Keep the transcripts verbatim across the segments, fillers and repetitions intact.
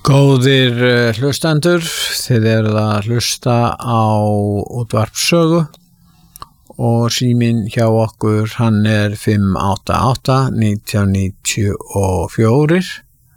Góðir hlustendur, þið eruð að hlusta á útvarpssögu og síminn hjá okkur hann er fimm átta átta nítján níutíu og fjögur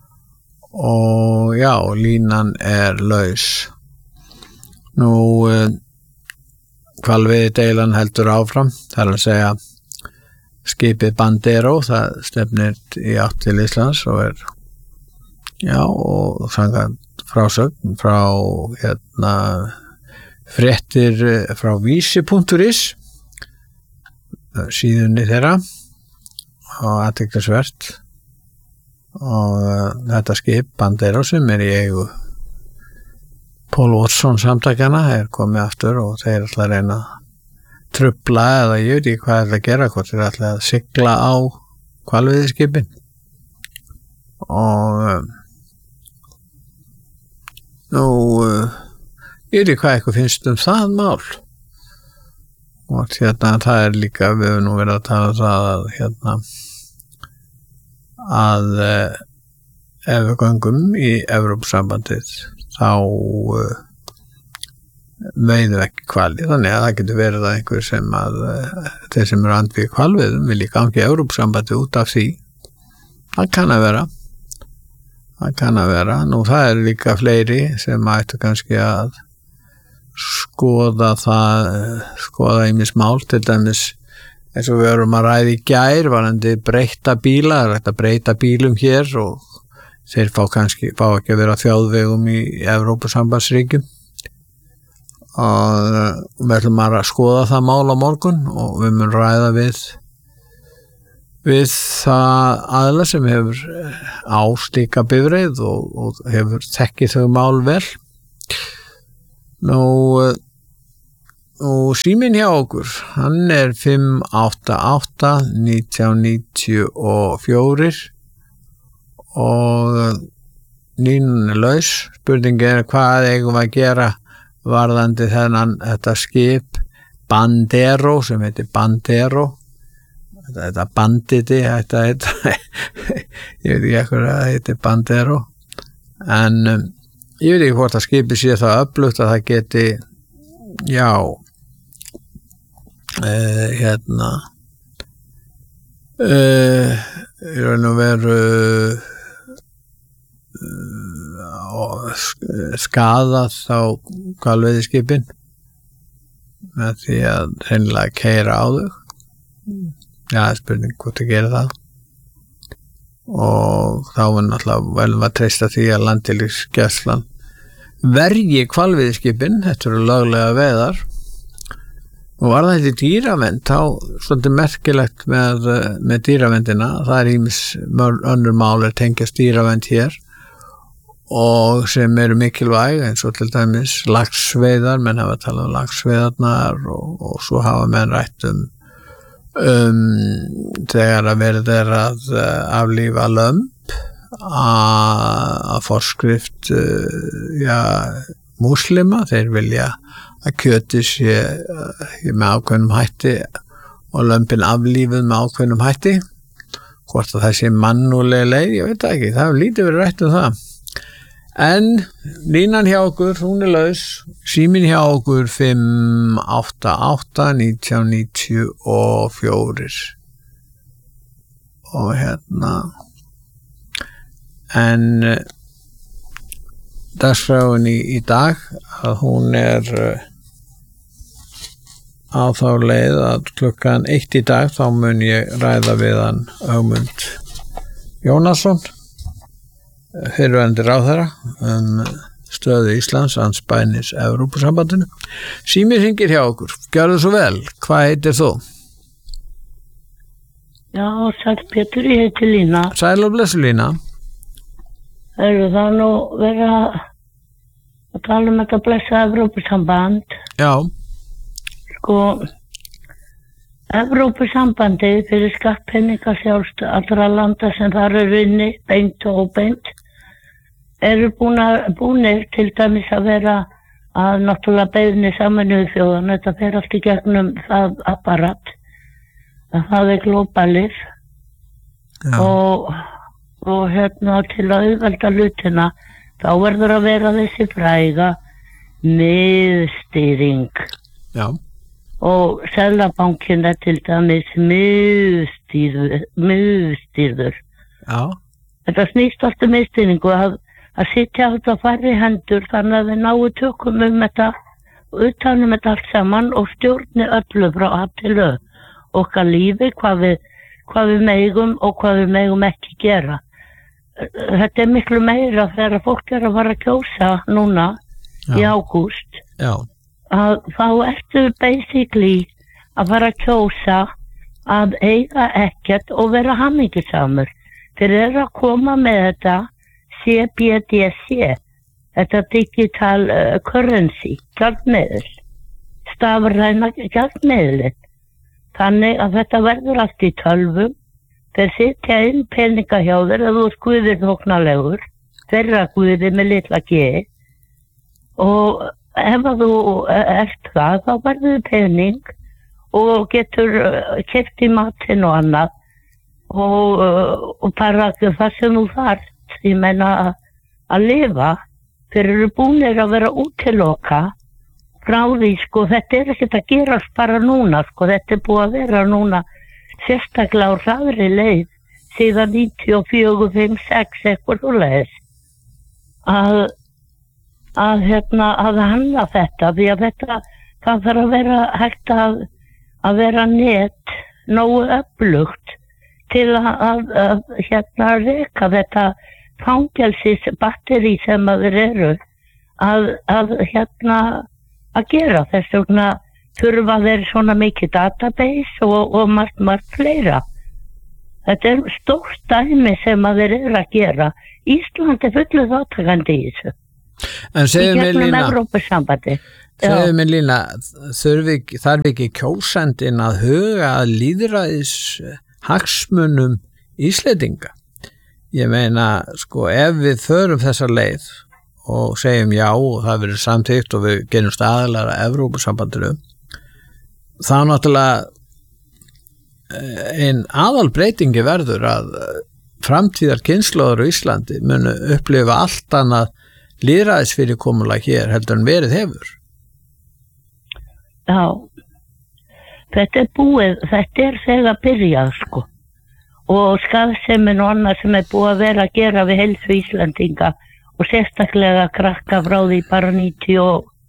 og já, línan er laus. Nú, hvalveiðideilan heldur áfram, það er að segja skipið Bandero, það stefnir í átt til Íslands og er Já, og samkvæmt frásögn frá hérna fréttir frá vísi punktur is síðunni þeirra og athyglisvert og þetta skip Bandero sem er í eigu Paul Watson samtakana er komið aftur og þeir ætla að reyna að trufla eða ég veit ekki hvað ætla að gera, hvort þeir ætla að sigla á hvalveiðiskipin og Nú, uh, ég veit ekki hvað eitthvað finnst um það mál og hérna það er líka, við höfum nú verið að tala um það að hérna að uh, ef við göngum í Evrópusambandið þá uh, veiðum við ekki hvali, þannig að það getur verið að einhver sem að uh, þeir sem eru andvíg hvalveiðum vilja gangi í Evrópusambandið út af því, það kann að vera Það kann að vera. Nú það er líka fleiri sem ættu kannski að skoða það, skoða ýmis mál, til dæmis eins og við erum að ræða í gær, varandi breyta bíla, það er hægt að breyta bílum hér og þeir fá kannski, fá ekki að vera á þjóðvegum í Evrópusambandsríkjum og við ætlum að skoða það mál á morgun og við munum ræða við við það aðila sem hefur á slíka bifreið og, og hefur þekkið þau mál vel. Nú, og síminn hjá okkur, hann er fimm átta átta nítján níutíu og fjögur og línan er laus. Spurning er hvað eigum við að gera varðandi þennan þetta skip Bandero sem heitir Bandero. Þetta banditi, þetta heita, ég veit ekki ekkur að það heiti Bandero, en um, ég veit ekki hvort að skipið sé það öflugt að það geti, já, uh, hérna, uh, í raun og veru uh, skadað á hvalveiðiskipin með því að hreinlega keyra á þau. Já, spurning hvort að gera það og þá er náttúrulega velum að treysta því að landhelgisgæslan verji hvalveiðiskipin, þetta eru löglega veiðar og var það þetta dýravernd, þá svolítið merkilegt með, með dýravendina, það er ýmis önnur mál er tengjast dýravernd hér og sem eru mikilvæg eins og til dæmis laxveiðar, menn hafa talað um laxveiðarnar og, og svo hafa menn rætt um Um, þegar að verið er að uh, aflífa lömb að forskrift uh, ja, múslima, þeir vilja að kjöti sé uh, með ákveðnum hætti og lömbin aflífuð með ákveðnum hætti, hvort að það sé mannúðlega leið, ég veit ekki, það hefur lítið verið rætt um það en línan hjá okkur, hún er laus, síminn hjá okkur fimm átta átta nítján níutíu og fjögur og hérna en dagskráin í, í dag að hún er á þá leið að klukkan eitt í dag þá mun ég ræða við hann Ögmund Jónasson fyrrverandi ráðherra um stöðu Íslands andspænis Evrópusambandinu. Síminn hringir hjá okkur. Gjörðu svo vel. Hvað heitir þú? Já, sæl Pétur, ég heiti Lína. Sæl og blessu Lína. Eru það nú verið að tala um þetta blessa Evrópusamband? Já. Sko, Evrópusambandið fyrir skattpeninga sjálfst allra landa sem þar eru inni, beint og óbeint, eru búnir til dæmis að vera að náttúrulega beiðni Sameinuðu þjóðanna, þetta fer allt í gegnum það apparat, að það er glóbalið og, og hérna til að auðvelda hlutina þá verður að vera þessi fræga miðstýring. Já. Og Seðlabankinn er til dæmis miðstýrður. miðstýrður. Já. Þetta snýst alltaf miðstýringu að, að sitja á þetta færri hendur þannig að við náum tökum um þetta, utanum þetta allt saman og stjórni öllu frá að til öð. Okkar lífi, hvað við, hvað við megum og hvað við megum ekki gera. Þetta er miklu meira þegar fólk er að fara að kjósa núna Já. í ágúst. Já. Að þá ertu basically að fara að kjósa að eiga ekkert og vera hamingjusamur. Þeir eru að koma með þetta C B D C, þetta digital uh, currency, gjaldmiðil, stafræna gjaldmiðilinn. Þannig að þetta verður allt í tölvum, þeir sitja inn peninga hjá þeir að þú ert guðir þóknarlegur, þeirra guðir með litla G og ef að þú ert það, þá verður pening og getur keypt í matinn og annað og, og bara það sem þú þarft, ég meina að, að lifa, þeir eru búnir að vera útiloka frá því, sko, þetta er ekkert að gerast bara núna, sko, þetta er búið að vera núna sérstaklega á hraðri leið síðan níutíu og fjögur, fimm, sex eitthvað svo leiðis að að hérna að hanna þetta því að þetta það þarf að vera hægt að að vera net nógu öflugt til að, að, að hérna reka þetta fangelsis batteri sem að þeir eru að, að hérna að gera þess vegna þurfa þeir svona mikið database og, og margt, margt fleira. Þetta er stórt dæmi sem að þeir eru að gera. Ísland er fullu þáttakandi í þessu. En segðu mig Lína, segðu mig Lína, þurfi, þarf ekki kjósandinn að huga að lýðræðis hagsmunum Íslendinga? Ég meina, sko, ef við förum þessa leið og segjum já og það verður samþykkt og við gerum staðlar að Evrópusambandinu, þá náttúrulega ein aðalbreytingi verður að framtíðar kynslóður á Íslandi munu upplifa allt annað lýðræðisfyrirkomulag hér heldur en verið hefur. Já, þetta er búið, þetta er þegar byrjað, sko. Og skaðsemin og annað sem er búið að vera að gera við heilsu Íslandinga og sérstaklega krakka frá því bara níutíu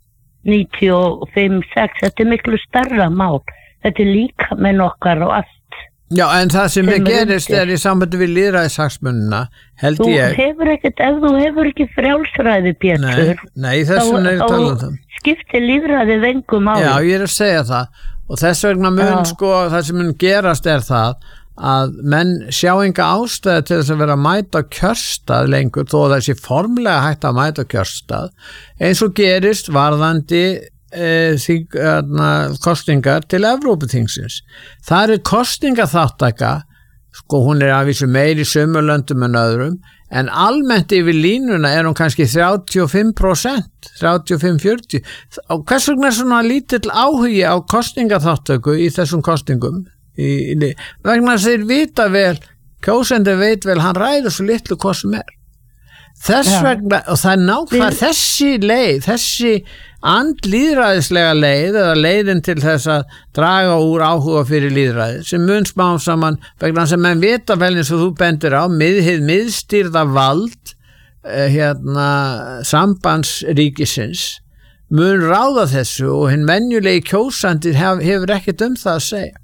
og fimm, sex, þetta er miklu starra mál. Þetta er líka með okkar og allt. Já, en það sem við gerist er í sambandi við lýðræðishagsmunina, held ég. Þú hefur ekkert, ef þú hefur ekki frjálsræði, Pétur, nei, nei, þessum er talað um það. Skiptir lýðræðið engu máli. Já, ég er að segja það og þess vegna mun, Já. sko, það sem mun gerast er það að menn sjá enga ástæðu til þess að vera að mæta kjörstað lengur þó að þessi formlega hægt að mæta kjörstað eins og gerist varðandi E, þing, erna, kostingar til Evrópuþingsins. Það er kostingaþáttaka, sko hún er að vísu meiri í sömulöndum en öðrum, en almennt yfir línuna er hún kannski þrjátíu og fimm prósent, þrjátíu og fimm til fjörutíu. Og hvers vegna er svona lítill áhugi á kostingaþáttöku í þessum kostingum? Í, í, vegna þess að þeir vita vel, kjósendi veit vel, hann ræður svo litlu hvað sem er. Þess vegna, og það er nákvæmlega þessi leið, þessi andlýðræðislega leið eða leiðin til þess að draga úr áhuga fyrir lýðræði sem mun smá saman vegna sem menn vita vel eins og þú bendir á miðhið miðstýrða vald eh, hérna sambandsríkisins mun ráða þessu og hinn venjulegi kjósandi hef, hefur ekkert um það að segja.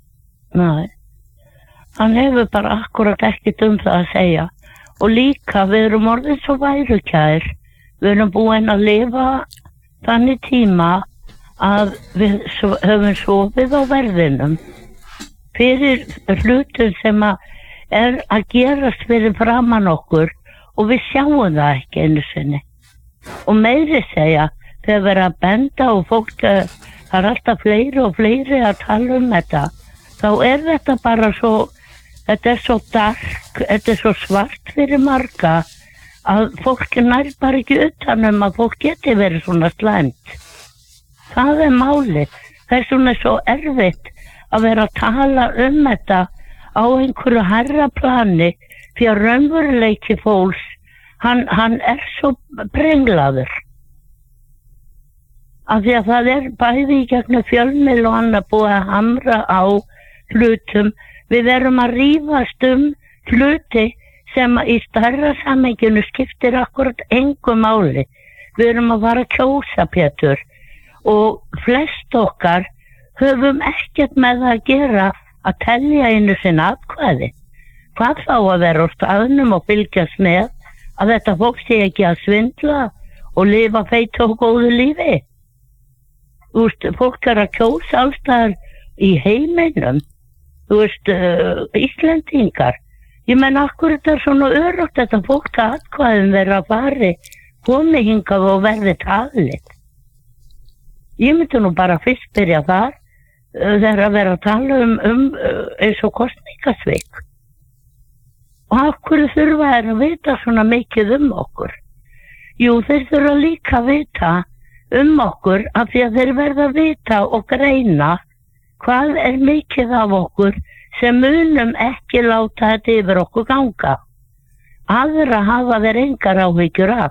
Nei, hann hefur bara akkurat ekkert um það að segja. Og líka, við erum orðið svo værukær, við erum búin að lifa þannig tíma að við höfum sofið á verðinum fyrir hlutum sem að er að gerast fyrir framan okkur og við sjáum það ekki einu sinni. Og meiri segja, þegar við erum að benda og fólk, það er alltaf fleiri og fleiri að tala um þetta, þá er þetta bara svo, þetta er svo dark, þetta er svo svart fyrir marga að fólk nær bara ekki utanum að fólk geti verið svona slæmt. Það er málið. Það er svona svo erfitt að vera að tala um þetta á einhverju hærra plani því að raunveruleiki fólks, hann, hann er svo brenglaður. Af því að það er bæði í gegnum fjölmiðl og annað búið að hamra á hlutum. Við erum að rífast um hluti sem í stærra samhenginu skiptir akkurat engu máli. Við erum að fara að kjósa, Pétur, og flest okkar höfum ekkert með það að gera að telja einu sinna atkvæði. Hvað þá að vera á staðnum og fylgjast með að þetta fólk sé ekki að svindla og lifa feitu og góðu lífi. Þú veist, fólk er að kjósa allstaðar í heiminum, þú veist, uh, Íslendingar. Ég menn, akkur þetta er svona örugt þetta fólk að atkvæðum vera að fari, komi hingað og verði talið. Ég myndi nú bara fyrst byrja þar, uh, þegar að vera að tala um, um uh, eins og kosningasvik. Og akkur þurfa er að vita svona mikið um okkur. Jú, þeir þurfa líka að vita um okkur af því að þeir verða að vita og greina hvað er mikið af okkur sem munum ekki láta þetta yfir okkur ganga. Aðra hafa þeir engar áhyggjur af.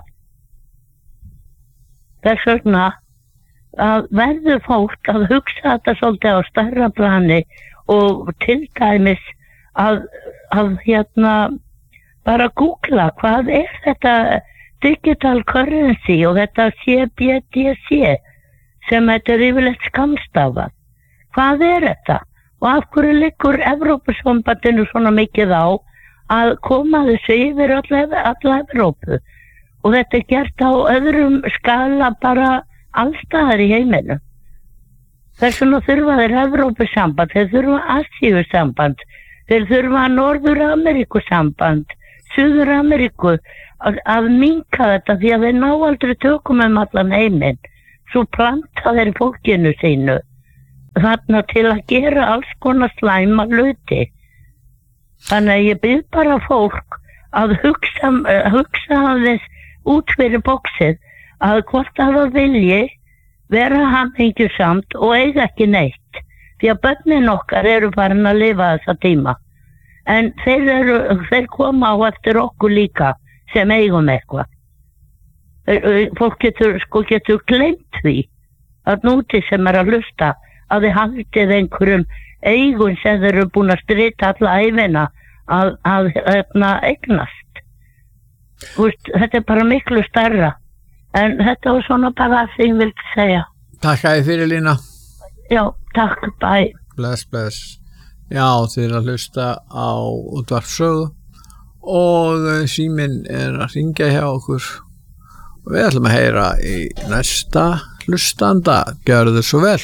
Þess vegna að verður fólk að hugsa þetta svolítið á stærra plani og til dæmis að, að hérna bara googla hvað er þetta digital currency og þetta C B D C sem þetta er yfirleitt skammstafað. Hvað er þetta? Og af hverju liggur Evrópusambandinu svona mikið á að koma þessu yfir alla, alla Evrópu? Og þetta er gert á öðrum skala bara allstaðar í heiminu. Þess vegna þurfa þeir Evrópusamband, þeir þurfa Asíusamband, þeir þurfa Norður-Ameríkusamband, Suður-Ameríku að, að minnka þetta því að þeir ná aldrei tökum um allan heiminn. Svo planta þeir fólkinu sínu þarna til að gera alls konar slæma hluti. Þannig að ég bið bara fólk að hugsa, hugsa aðeins út fyrir boxið að hvort að það vilji vera hamingjusamt og eiga ekki neitt. Því að börnin okkar eru farin að lifa þessa tíma. En þeir, eru, þeir koma á eftir okkur líka sem eigum eitthvað. Fólk getur, sko, getur gleymt því að núti sem er að hlusta að þið haldið einhverjum eigun sem þeir eru búin að strita alla ævina að, að, að eignast. Vist, þetta er bara miklu stærra. En þetta var svona bara það sem ég vildi segja. Takk að þið fyrir, Lína. Já, takk, bæ. Bless, bless. Já, þið er að hlusta á útvarpssögu og síminn er að hringja hjá okkur og við ætlum að heyra í næsta hlustanda. Gjörðu svo vel.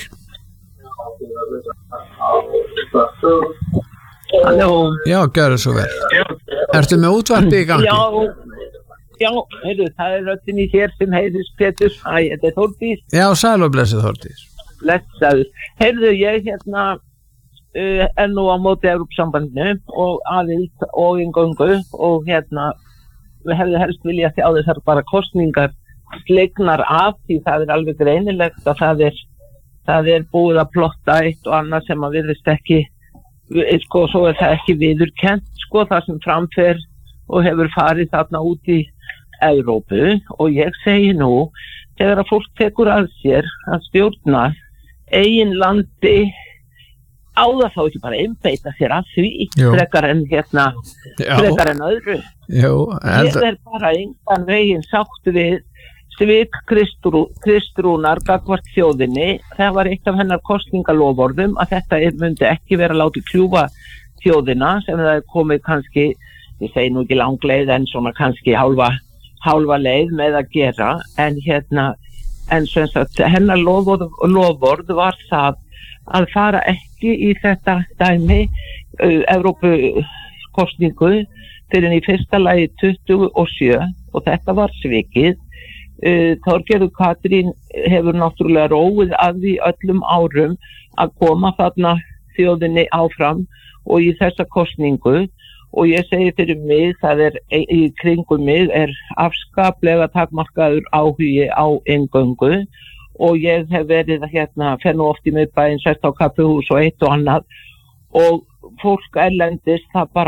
Halló. Já, gjörðu svo vel. Ertu með útvarpi í gangi? Já, já, heyrðu, það er röddin í hér sem heyrðist Pétur. Æ, þetta er Þórdís. Já, sæl og blessið Þórdís. Blessaður. Heyrðu, ég hérna Uh, er nú á móti Evrópusambandinu og aðild og inngöngu og hérna við hefðu helst vilja sjá þessar bara kosningar slegnar af því það er alveg greinilegt að það er, það er búið að plotta eitt og annað sem að virðist ekki sko, svo er það ekki viðurkennt sko, það sem framfer og hefur farið þarna út í Evrópu og ég segi nú þegar að fólk tekur að sér að stjórna eigin landi á það þá ekki bara einbeita sér að því frekar en hérna Já. frekar en öðru Jú, ég er bara engan veginn sátt við svik Kristrú, Kristrúnar gagnvart þjóðinni. Það var eitt af hennar kosningalofórðum að þetta er, myndi ekki vera látið kljúfa þjóðina sem það er komið kannski, ég segi nú ekki langleið en svona kannski hálfa, hálfa leið með að gera en hérna en sem sagt hennar lofórð, lofórð var það að fara ekki í þetta dæmi uh, Evrópu kosningu fyrir í fyrsta lagi tuttugu og sjö og þetta var svikið. Uh, Þorgerður Katrín hefur náttúrulega róið að því öllum árum að koma þarna þjóðinni áfram og í þessa kosningu og ég segi fyrir mig, það er í kringum mig er afskaplega takmarkaður áhugi á inngöngu og ég hef verið að hérna fer nú oft í miðbæinn, sett á kaffihús og eitt og annað og fólk erlendis það bara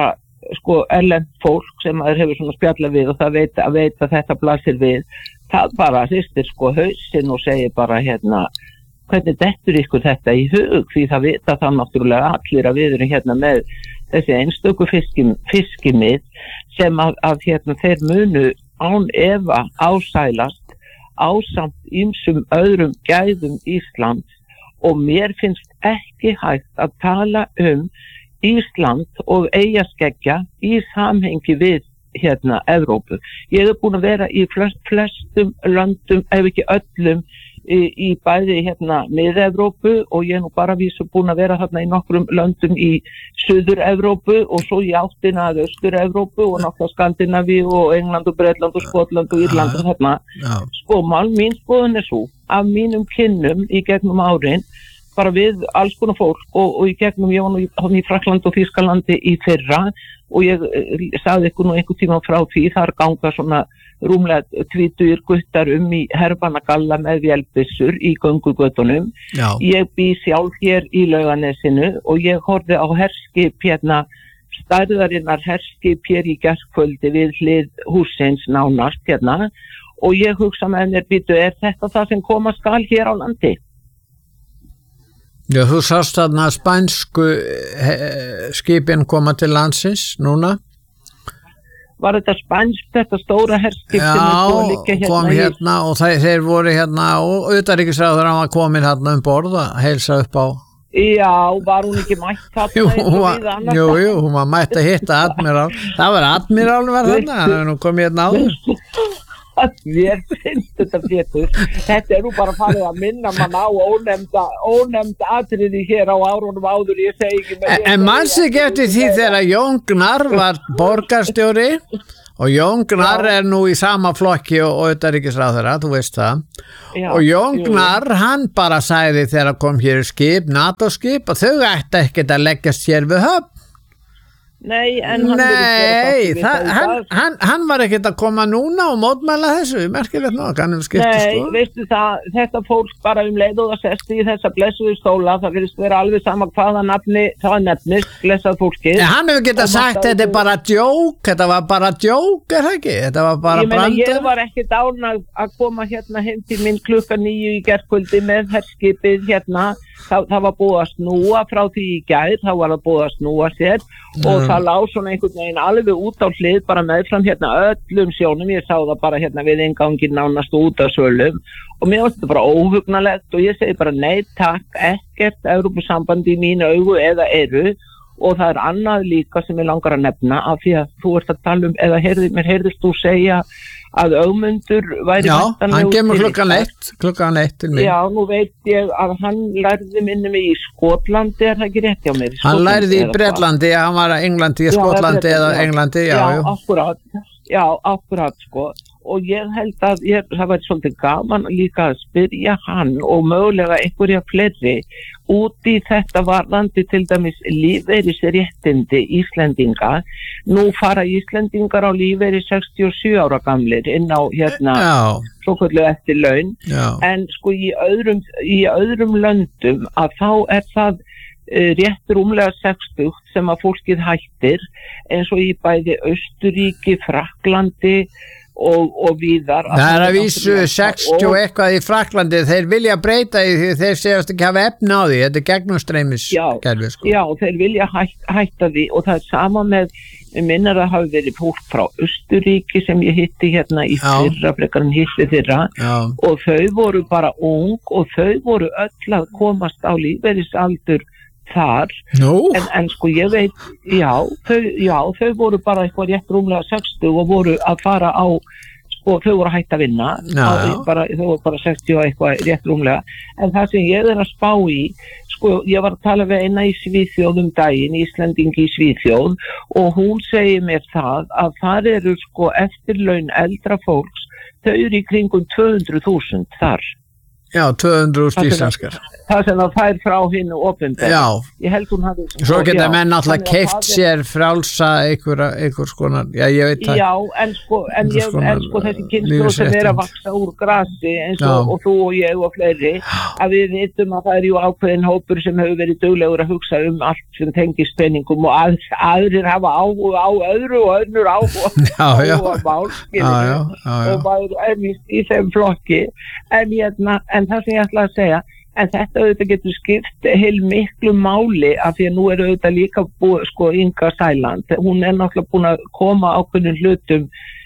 sko erlent fólk sem maður hefur svona spjallað við og það veit að, veit að þetta blasir við, það bara hristir sko hausinn og segir bara hérna, hvernig dettur ykkur þetta í hug, því það vita það náttúrulega allir að við erum hérna með þessi einstöku fiskim, fiskimið sem að, að hérna þeir munu án efa ásælast ásamt ýmsum öðrum gæðum Íslands og mér finnst ekki hægt að tala um Ísland og Eyjaskeggja í samhengi við hérna Evrópu. Ég hef búin að vera í flest, flestum löndum, ef ekki öllum, í, í bæði hérna Mið-Evrópu og ég er nú bara vísu búin að vera þarna í nokkrum löndum í Suður-Evrópu og svo í áttina að Austur-Evrópu og nokkra Skandinavíu og England og Bretland og Skotland og Írland og þarna. Sko, mál mín skoðun er svo, af mínum kynnum í gegnum árin, bara við alls konar fólk og, og í gegnum ég var nú í, í Frakklandi og Þýskalandi í fyrra og ég sagði ykkur nú einhver tíma frá því þar ganga svona rúmlega tvítugir guttar um í herfanagalla með vélbyssur í göngugötunum. Ég bý sjálf hér í Laugarnesinu og ég horfði á herskip hérna, stærðarinnar herskip hér í gærkvöldi við hlið hússins nánast hérna og ég hugsa með mér býtu, er þetta það sem koma skal hér á landi? Já, þú sást þarna spænsku skipin koma til landsins núna? Var þetta spænsk, þetta stóra herskip sem er búið að liggja hérna? Já, kom hérna og þeir, þeir voru hérna og utanríkisráðherra var komin hérna um borð að heilsa upp á. Já, var hún ekki mætt þarna? Jú, hún var, jú, jú, hún var mætt að hitta admirál. Það var admirál var þarna, hann hefur nú komið hérna áður. Mér finnst þetta Pétur, þetta er nú bara farið að minna mann á ónefnda, ónefnda atriði hér á árunum áður, ég segi ekki með En, en manns ekki eftir því þegar Jón Gnarr var borgarstjóri og Jón Gnarr er nú í sama flokki og, og utanríkisráðherra, þú veist það Já, og Jón Gnarr, hann bara sagði þegar kom hér skip, NATO-skip og þau ætti ekkert að leggjast hér við höfn Nei, en hann Nei, það, hann, hann, hann var ekkert að koma núna og mótmæla þessu, merkilegt nokk, hann hefur skiptist Nei, sko. Veistu það, þetta fólk bara um leið og það sest í þessa blessuðu stóla, það virðist vera alveg sama hvaða nafni það nefnist, blessað fólkið. En hann hefur getað sagt, þetta er bara djók, þetta var bara djók, er það ekki? Þetta var bara brandur. Ég meina, ég var ekki dán að koma hérna heim til minn klukka níu í gærkvöldi með herskipið hérna, það, það var búið að snúa frá því í gær, það var að búið að snúa sér mm. og það lá svona einhvern veginn alveg út á hlið bara meðfram hérna öllum sjónum, ég sá það bara hérna við ingangin nánast út af svölum og mér finnst þetta bara óhugnalegt og ég segi bara nei takk, ekkert Evrópusambandi í mínu augu eða eru og það er annað líka sem ég langar að nefna af því að þú ert að tala um, eða heyrði, mér heyrðist þú segja að Ögmundur væri Já, hann kemur klukkan eitt, klukkan eitt til mig. Já, nú veit ég að hann lærði minni mig í Skotlandi, er það ekki rétt hjá mér? Skotlandi, hann lærði í Bretlandi, ja, hann var í Englandi, í Skotlandi eða Englandi, já, já. Já, akkurat, já, akkurat, sko. Og ég held að ég, það var svolítið gaman líka að spyrja hann og mögulega einhverja fleiri út í þetta varðandi til dæmis lífeyrisréttindi Íslendinga. Nú fara Íslendingar á lífeyri sextíu og sjö ára gamlir inn á hérna svokölluðu eftir laun. Já. En sko í öðrum, í öðrum löndum að þá er það uh, rétt rúmlega sextugt sem að fólkið hættir eins og í bæði Austurríki, Frakklandi Og, og víðar það er að vísu sextíu og eitthvað í Frakklandi þeir vilja breyta í því þeir segjast ekki hafa efni á því, þetta er gegnumstreymis já, kerfi, sko. já, þeir vilja hætt, hætta því og það er sama með minnar að hafa verið fólk frá Austurríki sem ég hitti hérna í fyrra frekar en hitti þeirra já. Og þau voru bara ung og þau voru öll að komast á lífeyrisaldur þar no. en, en sko ég veit já þau, já, þau voru bara eitthvað rétt rúmlega sextíu og voru að fara á sko þau voru að hætta að vinna á, bara, þau voru bara sextíu og eitthvað rétt rúmlega en það sem ég er að spá í sko ég var að tala við eina í Svíþjóð um daginn, Íslendingi í Svíþjóð og hún segir mér það að það eru sko eftirlaun eldra fólks þau eru í kringum tvö hundruð þúsund þar Já, tvö hundruð þúsund íslenskar. Það sem það fær frá hinu opinber. Já. Ég held hún hafi... Svo geta menn alltaf keypt sér frjálsa einhver skonar, já ég veit það. Já, en sko, en ég, en sko þessi kynslóð sem er að vaksa úr grasi eins og, og þú og ég og fleiri, að við vitum að það er jú ákveðin hópur sem hefur verið duglegur að hugsa um allt sem tengist peningum og að, aðrir hafa áhuga á öðru og öðnur áhuga á mál, skiljum, og maður er í þeim flokki, en, hérna, en það sem ég ætla að segja, en þetta auðvitað getur skipt heil miklu máli af því að nú er auðvitað líka búið, sko, Inga Sæland, hún er náttúrulega búin að koma ákveðnum hlutum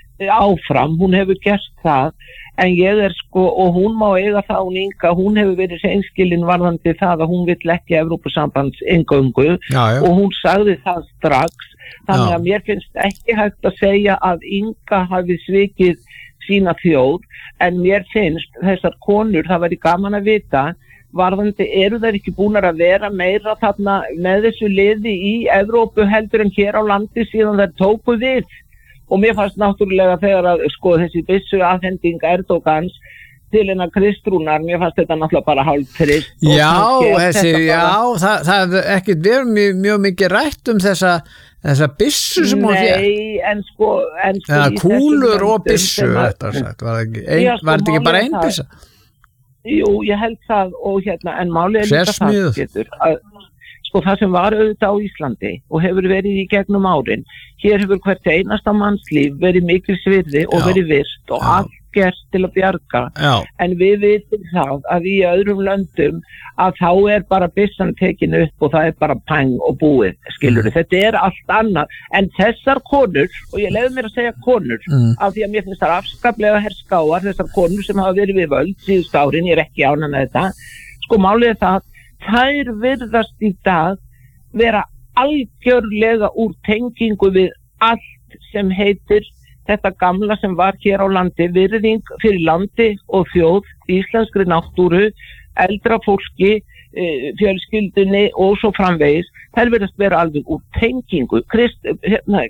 áfram, hún hefur gert það, en ég er sko, og hún má eiga það, hún Inga, hún hefur verið seinskilin varðandi það að hún vill ekki Evrópusambands inngöngu og hún sagði það strax, þannig að mér finnst ekki hægt að segja að Inga hafi svikið sína þjóð, en mér finnst þessar konur, það væri gaman að vita, varðandi eru þær ekki búnar að vera meira þarna með þessu liði í Evrópu heldur en hér á landi síðan þær tóku við, og mér fannst náttúrulega þegar að sko þessi byssu afhending Erdogans til hennar Kristrúnar, mér fannst þetta náttúrulega bara hálf trist. Já, þessi, já, það, það er ekki verið mjög, mjög mikið rætt um þessa þessa byssu sem hún fékk. Nei, en sko, en sko eða kúlur og byssu, þetta sagt, var ekki, ein, já, sko, var þetta ekki bara ein byssa? Jú, ég held það og hérna, en málið er líka það, getur, að sko það sem var auðvitað á Íslandi og hefur verið í gegnum árin, hér hefur hvert einasta mannslíf verið mikil svirði og verið virt og allt gert til að bjarga, já. En við vitum það að í öðrum löndum að þá er bara byssan tekin upp og það er bara pang og búið, skilur mm. þetta er allt annað, en þessar konur, og ég lefði mér að segja konur mm. af því að mér finnst það afskaplega herskáar, þessar konur sem hafa verið við völd síðust árin, ég er ekki ánað með þetta, sko málið er það, þær virðast í dag vera algjörlega úr tengingu við allt sem heitir þetta gamla sem var hér á landi, virðing fyrir landi og þjóð, íslenskri náttúru, eldra fólki, fjölskyldunni og svo framvegis, þær verðast vera alveg úr tengingu. Krist, hérna,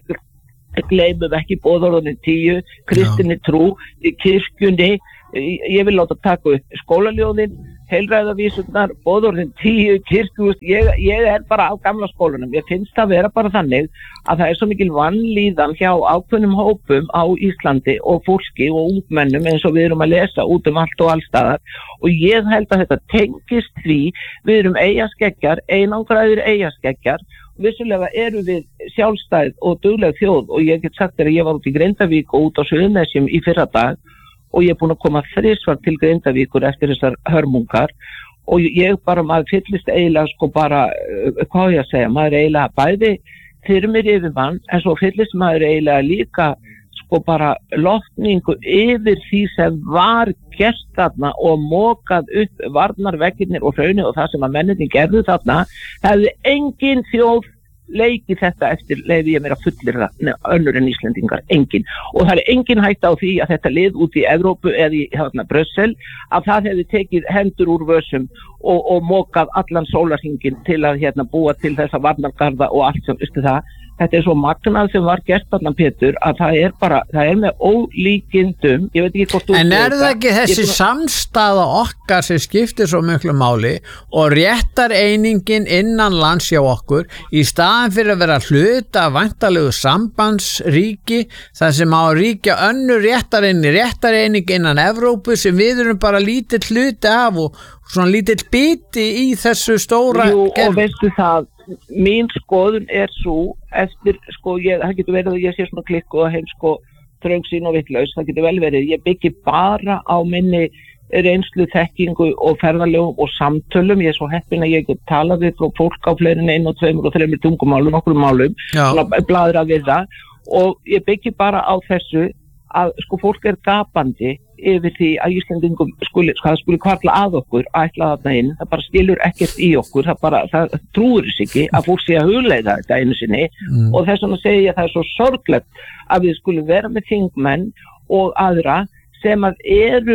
gleymum ekki boðorðin tíu, kristinni trú, kirkjunni, ég vil láta taka upp skólaljóðin, heilræðavísurnar, boðorðin tíu, kirkjúst, ég, ég er bara á gamla skólanum, ég finnst það vera bara þannig að það er svo mikil vanlíðan hjá ákveðnum hópum á Íslandi og fólki og ungmennum eins og við erum að lesa út um allt og allstaðar og ég held að þetta tengist því, við erum eyjaskeggjar, einangraðir eyjaskeggjar, vissulega eru við sjálfstæð og dugleg þjóð og ég get sagt þér að ég var út í Grindavík og út á Suðurnesjum í fyrra dag og ég er búin að koma þrisvar til Grindavíkur eftir þessar hörmungar og ég bara, maður fyllist eiginlega sko bara, hvað ég að segja, maður eiginlega bæði þyrmir yfir mann, en svo fyllist maður eiginlega líka sko bara lotningu yfir því sem var gert þarna og mokað upp varnarveggirnir og hraunir og það sem að menninni gerðu þarna, það hefði engin þjóð leiki þetta eftir leiði ég mér að fullir það önnur en Íslendingar, engin og það er engin hægt á því að þetta lið út í Evrópu eða í hérna, Brussel að það hefði tekið hendur úr vössum og, og mokað allan sólarhringin til að hérna, búa til þessa varnargarða og allt sem, veistu það þetta er svo magnað sem var gert þarna Pétur að það er bara, það er með ólíkindum, ég veit ekki hvort þú en er það ekki þessi búin... samstaða okkar sem skiptir svo miklu máli og réttar einingin innan lands hjá okkur í staðan fyrir að vera hluta af væntanlegu sambandsríki þar sem á að ríkja önnur réttareining réttareining innan Evrópu sem við erum bara lítill hluti af og svona lítill biti í þessu stóra Jú, og veistu það mín skoðun er svo eftir, sko, ég, það getur verið að ég sé svona klikku og heim, sko, þröngsýn og vittlaus, það getur vel verið, ég byggi bara á minni reynslu, þekkingu og ferðalögum og samtölum, ég er svo heppin að ég get talað við fólk á fleirin einu og tveimur og þreimur tungumálum, okkur málum, svona bladra við það og ég byggi bara á þessu að, sko, fólk er gapandi yfir því að Íslendingum skuli, það skuli kvarla að okkur að ætla þarna inn, það bara skilur ekkert í okkur, það bara, það trúir þess ekki að fólk sé að hugleiða þetta einu sinni mm. og þess vegna segi ég að það er svo sorglegt að við skulum vera með þingmenn og aðra sem að eru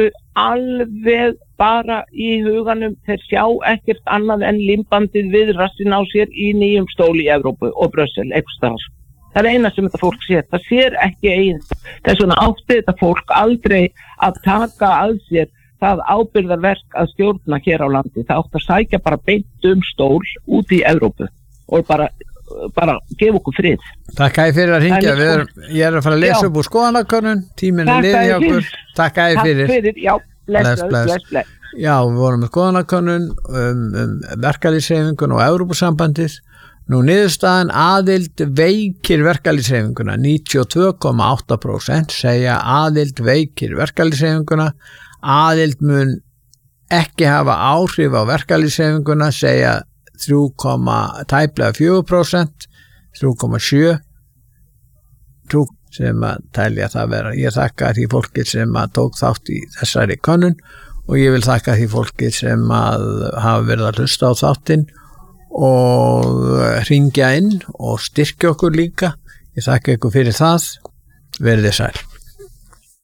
alveg bara í huganum, þeir sjá ekkert annað en limbandið við rassin á sér í nýjum stóli í Evrópu og Brussel, eitthvað staðar. Það er eina sem þetta fólk sér, það sér ekki eins. Þess vegna átti þetta fólk aldrei að taka að sér það ábyrgðarverk að stjórna hér á landi. Það átt að sækja bara beint um stól út í Evrópu og bara, bara gefa okkur frið. Takk að ég fyrir að hringja. Við erum, ég er að fara að lesa Já. upp úr skoðanakönnun, tíminn er liðið hjá okkur. Takk að ég fyrir. Takk fyrir, já, bless, bless, bless, bless. Já, við vorum með skoðanakönnun um, um verkalýðshreyfingun og Evrópusambandið. Nú niðurstaðan aðild veikir verkalýðshreyfinguna, níutíu og tvö komma átta prósent segja aðild veikir verkalýðshreyfinguna, aðild mun ekki hafa áhrif á verkalýðshreyfinguna, segja þrjú komma fjögur prósent, þrjú komma sjö sem að telja það vera. Ég þakka því fólki sem að tók þátt í þessari könnun og ég vil þakka því fólki sem að hafa verið að hlusta á þáttinn og hringja inn og styrkja okkur líka. Ég þakka ykkur fyrir það. Verið þið sæl.